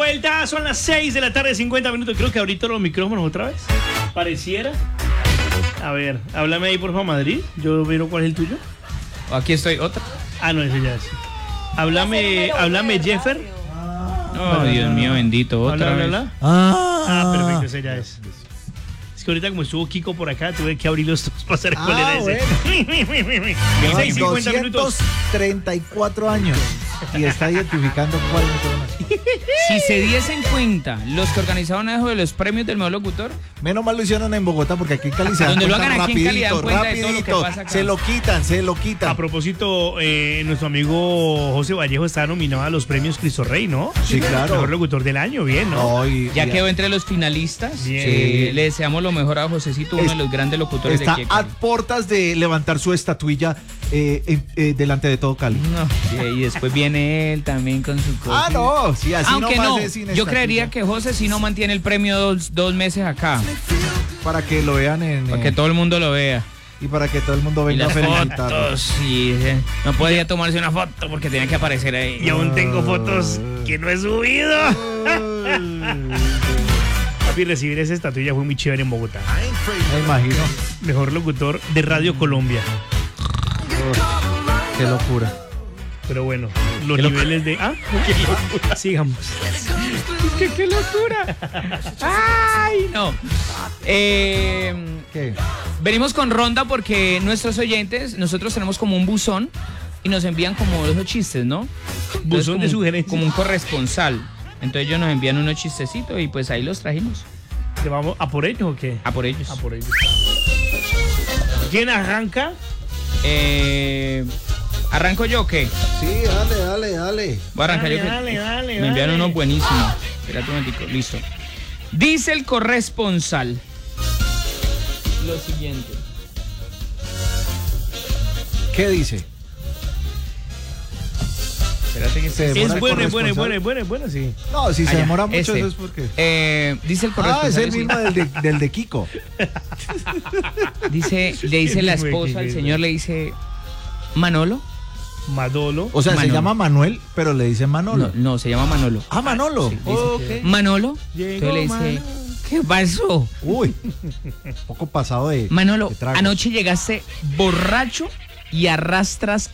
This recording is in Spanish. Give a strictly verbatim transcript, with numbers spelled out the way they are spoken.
vuelta, son las seis de la tarde, cincuenta minutos. Creo que ahorita los micrófonos otra vez. Pareciera. A ver, háblame ahí, por favor, Madrid. Yo miro cuál es el tuyo. Aquí estoy, otra. Ah, no, ese ya es. Háblame, háblame, Jeffer. Oh, Dios mío, bendito, otra Habla, vez. habla, habla. Ah, Ah, perfecto, ese ya es. Es que ahorita como estuvo Kiko por acá, tuve que abrir los dos para saber cuál era ese. Lleva seis cincuenta minutos. doscientos treinta y cuatro años y está identificando cuál es. Si se diesen cuenta los que organizaron eso de los premios del mejor locutor, Menos mal lo hicieron en Bogotá porque aquí en Cali se dan Donde lo cuenta hagan aquí en Cali, dan rapidito, cuenta de todo lo que rapidito. pasa acá. Se lo quitan, se lo A quitan. propósito, eh, nuestro amigo José Vallejo está nominado a los premios Cristo Rey, ¿no? Sí, claro. Mejor locutor del año, bien, ¿no? No, y- ya y- quedó entre los finalistas. Bien. Eh, le deseamos lo mejor a Josecito, uno Es- de los grandes locutores Está de aquí. a portas de levantar su estatuilla eh, eh, eh, delante de todo Cali. No, y después viene él también con su cosa. Ah, no, sí, así Aunque no no, pase sin yo estatuilla. creería que José sí no mantiene el premio dos, dos meses acá, Para que lo vean en... para eh, que todo el mundo lo vea. y para que todo el mundo Y venga a las felicitarlo. fotos, y eh, no podía tomarse una foto porque tenía que aparecer ahí. Y aún tengo fotos que no he subido. Papi, recibir esa estatuilla fue muy chévere en Bogotá. Me imagino. Mejor locutor de Radio Colombia. Qué locura. Pero bueno, los niveles de... Ah, qué locura. Sigamos. ¿Qué, qué locura! ¡Ay, no! Eh, ¿Qué? venimos con ronda porque nuestros oyentes, nosotros tenemos como un buzón y nos envían como esos chistes, ¿no? Entonces, Buzón de como- sugerencias. Como un corresponsal. Entonces ellos nos envían unos chistecitos y pues ahí los trajimos. ¿Te vamos a por ellos o qué? A por ellos. A por ellos. ¿Quién arranca? Eh, ¿Arranco yo o qué? Sí, dale, dale, dale. Voy a arrancar Dale, yo. que- dale, dale, Me envían dale. unos buenísimos. Espérate un momentico. Listo. Dice el corresponsal lo siguiente. ¿Qué dice? Espérate que Se se... demora Es el bueno, es bueno, es corresponsal. bueno, es bueno, es bueno, sí. No, si se Ah, ya, demora mucho, este. eso es porque... Eh, dice el Ah, corresponsal. es el lo mismo siguiente. del de, del de Kiko. Dice, le dice la esposa al señor, le dice, ¿Manolo? Madolo. O sea, se Manolo. llama Manuel, pero le dicen Manolo. No, no, se llama Manolo. Ah, Manolo. Sí, dice, Ok. ¿Manolo? Llegó Entonces le dice, Manolo. ¿qué pasó? Uy, poco pasado de... Manolo, de tragos. anoche llegaste borracho y arrastras